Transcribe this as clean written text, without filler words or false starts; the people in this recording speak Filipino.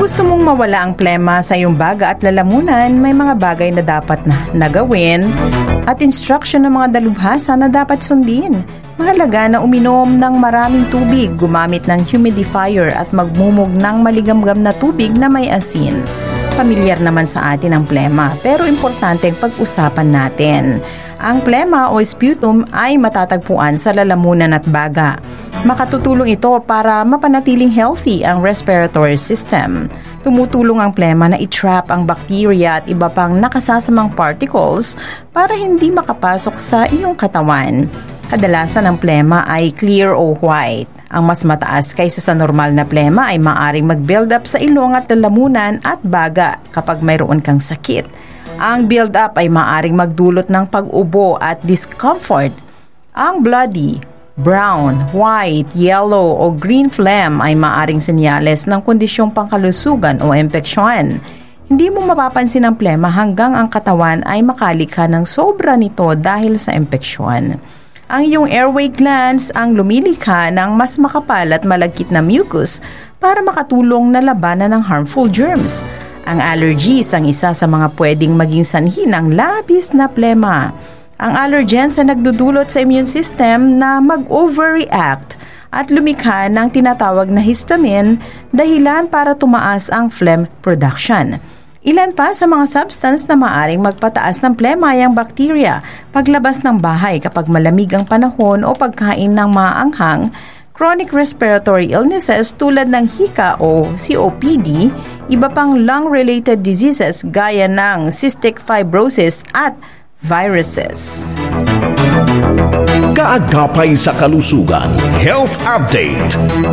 gusto mong mawala ang plema sa iyong baga at lalamunan, may mga bagay na dapat na nagawin at instruction ng mga dalubhasa na dapat sundin. Mahalaga na uminom ng maraming tubig, gumamit ng humidifier at magmumog ng maligamgam na tubig na may asin. Pamilyar naman sa atin ang plema, pero importanteng pag-usapan natin. Ang plema o sputum ay matatagpuan sa lalamunan at baga. Makatutulong ito para mapanatiling healthy ang respiratory system. Tumutulong ang plema na i-trap ang bacteria at iba pang nakasasamang particles para hindi makapasok sa iyong katawan. Kadalasan ang plema ay clear o white. Ang mas mataas kaysa sa normal na plema ay maaaring mag-build up sa ilong at lalamunan at baga kapag mayroon kang sakit. Ang build-up ay maaaring magdulot ng pag-ubo at discomfort. Ang bloody, brown, white, yellow o green phlegm ay maaaring senyales ng kondisyong pangkalusugan o impeksyon. Hindi mo mapapansin ang plema hanggang ang katawan ay makalikha ng sobra nito dahil sa impeksyon. Ang iyong airway glands ang lumilikha ng mas makapal at malagkit na mucus para makatulong na labanan ng harmful germs. Ang allergies ang isa sa mga pwedeng maging sanhi ng labis na plema. Ang allergens ay nagdudulot sa immune system na mag-overreact at lumikha ng tinatawag na histamine, dahilan para tumaas ang phlegm production. Ilan pa sa mga substance na maaring magpataas ng plema ay ang bacteria, paglabas ng bahay kapag malamig ang panahon o pagkain ng maanghang, chronic respiratory illnesses tulad ng hika o COPD, iba pang lung-related diseases gaya ng cystic fibrosis at viruses. Kaagapay sa kalusugan, Health Update.